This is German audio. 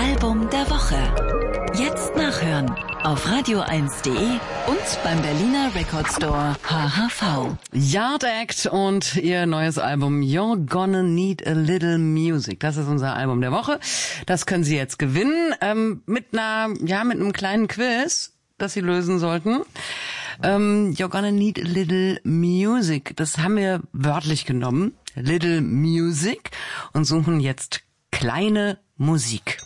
Album der Woche. Jetzt nachhören auf radio1.de und beim Berliner Record Store HHV. Yard Act und ihr neues Album You're Gonna Need a Little Music. Das ist unser Album der Woche. Das können Sie jetzt gewinnen mit einem kleinen Quiz, das Sie lösen sollten. You're Gonna Need a Little Music. Das haben wir wörtlich genommen. Little Music und suchen jetzt kleine Musik.